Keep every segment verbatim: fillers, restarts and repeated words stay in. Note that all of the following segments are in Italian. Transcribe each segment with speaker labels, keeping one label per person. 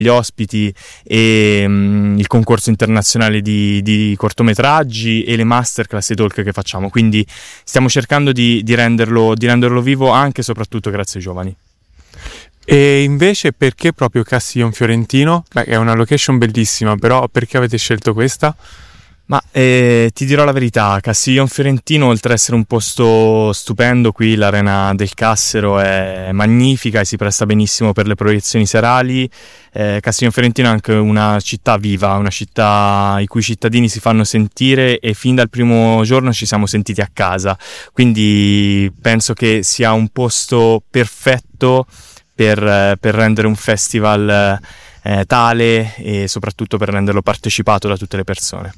Speaker 1: gli ospiti e um, il concorso internazionale di, di cortometraggi e le masterclass e talk che facciamo, quindi stiamo cercando di, di, renderlo, di renderlo vivo anche e soprattutto grazie ai giovani.
Speaker 2: E invece perché proprio Castiglion Fiorentino? Beh, è una location bellissima, però perché avete scelto questa?
Speaker 1: Ma eh, ti dirò la verità, Castiglion Fiorentino, oltre ad essere un posto stupendo, qui l'arena del Cassero è magnifica e si presta benissimo per le proiezioni serali. eh, Castiglion Fiorentino è anche una città viva, una città i cui cittadini si fanno sentire e fin dal primo giorno ci siamo sentiti a casa, quindi penso che sia un posto perfetto per, per rendere un festival eh, tale e soprattutto per renderlo partecipato da tutte le persone.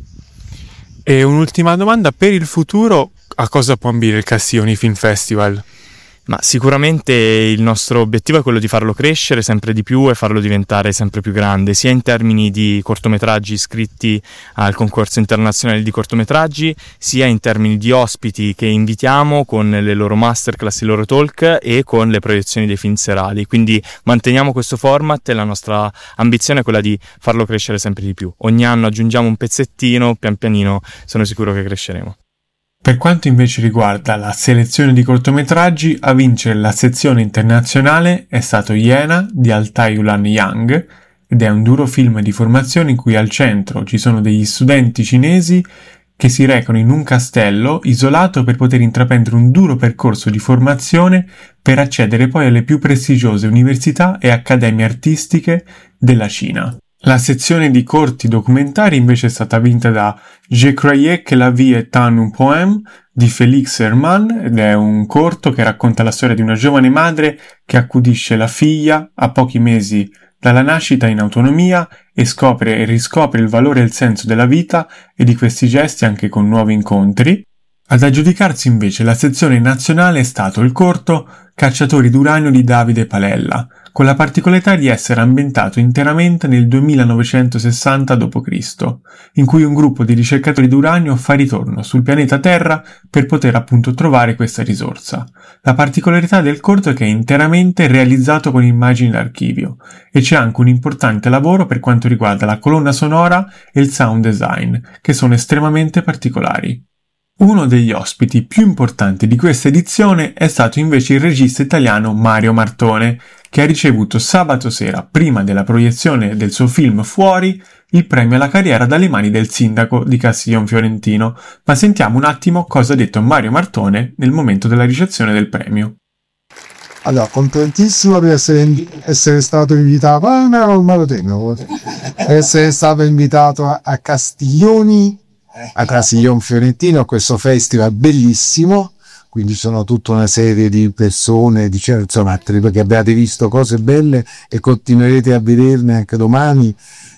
Speaker 2: E un'ultima domanda, per il futuro a cosa può ambire il Castiglioni Film Festival?
Speaker 1: Ma sicuramente il nostro obiettivo è quello di farlo crescere sempre di più e farlo diventare sempre più grande, sia in termini di cortometraggi iscritti al concorso internazionale di cortometraggi, sia in termini di ospiti che invitiamo con le loro masterclass, i loro talk e con le proiezioni dei film serali. Quindi manteniamo questo format e la nostra ambizione è quella di farlo crescere sempre di più. Ogni anno aggiungiamo un pezzettino, pian pianino sono sicuro che cresceremo.
Speaker 2: Per quanto invece riguarda la selezione di cortometraggi, a vincere la sezione internazionale è stato Iena di Altaiulan Yang ed è un duro film di formazione in cui al centro ci sono degli studenti cinesi che si recano in un castello isolato per poter intraprendere un duro percorso di formazione per accedere poi alle più prestigiose università e accademie artistiche della Cina. La sezione di corti documentari invece è stata vinta da Je croyais que la vie est un poème di Félix Herman ed è un corto che racconta la storia di una giovane madre che accudisce la figlia a pochi mesi dalla nascita in autonomia e scopre e riscopre il valore e il senso della vita e di questi gesti anche con nuovi incontri. Ad aggiudicarsi invece la sezione nazionale è stato il corto Cacciatori d'uranio di Davide Palella, con la particolarità di essere ambientato interamente nel duemilanovecentosessanta dopo Cristo, in cui un gruppo di ricercatori d'uranio fa ritorno sul pianeta Terra per poter appunto trovare questa risorsa. La particolarità del corto è che è interamente realizzato con immagini d'archivio e c'è anche un importante lavoro per quanto riguarda la colonna sonora e il sound design, che sono estremamente particolari. Uno degli ospiti più importanti di questa edizione è stato invece il regista italiano Mario Martone, che ha ricevuto sabato sera, prima della proiezione del suo film Fuori, il premio alla carriera dalle mani del sindaco di Castiglion Fiorentino. Ma sentiamo un attimo cosa ha detto Mario Martone nel momento della ricezione del premio.
Speaker 3: Allora, contentissimo per essere, essere stato invitato, ah, no, non me lo tengo, essere stato invitato a, a Castiglioni, a Castiglion Fiorentino, a questo festival bellissimo. Quindi sono tutta una serie di persone, di, insomma, perché abbiate visto cose belle e continuerete a vederne anche domani.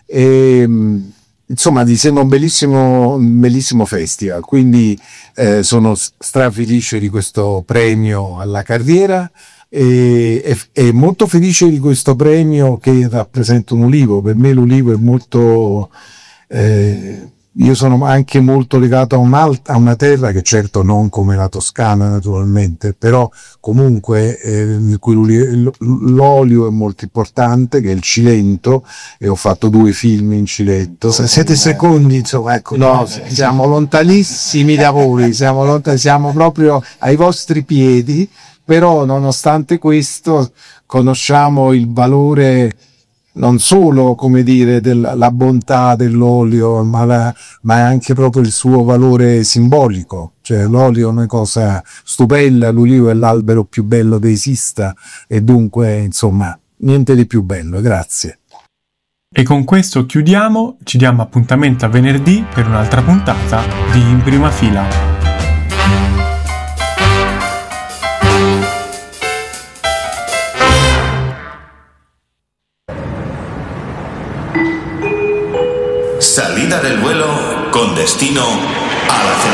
Speaker 3: E, insomma, ti sembra un bellissimo, un bellissimo festival. Quindi eh, sono strafelice di questo premio alla carriera e, e, e molto felice di questo premio che rappresenta un ulivo. Per me l'ulivo è molto... Eh, Io sono anche molto legato a, a una terra che certo non come la Toscana naturalmente, però comunque eh, in cui l'olio è molto importante, che è il Cilento, e ho fatto due film in Cilento. Siete secondi, insomma, ecco, no, siamo lontanissimi da voi, siamo, lontan- siamo proprio ai vostri piedi, però nonostante questo conosciamo il valore non solo, come dire, della bontà dell'olio, ma, la, ma anche proprio il suo valore simbolico. Cioè l'olio è una cosa stupenda, l'ulivo è l'albero più bello che esista e dunque, insomma, niente di più bello. Grazie.
Speaker 2: E con questo chiudiamo, ci diamo appuntamento a venerdì per un'altra puntata di In Prima Fila.
Speaker 4: Salida del vuelo con destino a la